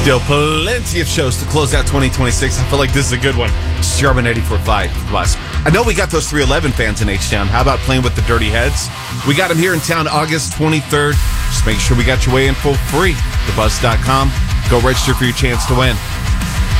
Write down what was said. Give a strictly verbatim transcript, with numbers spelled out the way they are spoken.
Still plenty of shows to close out twenty twenty-six. I feel like this is a good one. Starman eighty-four point five Bus. I know we got those three eleven fans in H-Town. How about playing with the Dirty Heads? We got them here in town August twenty-third. Just make sure we got your way in for free. the buzz dot com. Go register for your chance to win.